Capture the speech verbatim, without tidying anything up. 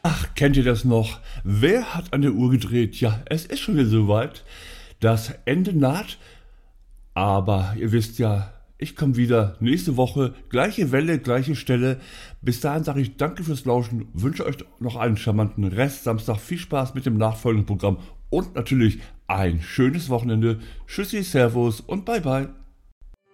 Ach, kennt ihr das noch? Wer hat an der Uhr gedreht? Ja, es ist schon wieder soweit. Das Ende naht. Aber ihr wisst ja, ich komme wieder nächste Woche. Gleiche Welle, gleiche Stelle. Bis dahin sage ich danke fürs Lauschen. Wünsche euch noch einen charmanten Rest Samstag. Viel Spaß mit dem nachfolgenden Programm. Und natürlich ein schönes Wochenende. Tschüssi, Servus und bye bye.